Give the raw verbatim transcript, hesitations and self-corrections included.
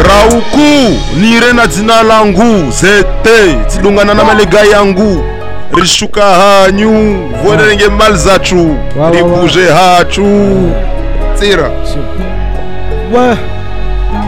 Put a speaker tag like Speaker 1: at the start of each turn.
Speaker 1: Rauku nire na dzina langu zete tidungana na malega yangu rishuka hanyu vonerenge mali zachu ribuje hachu tsira
Speaker 2: wa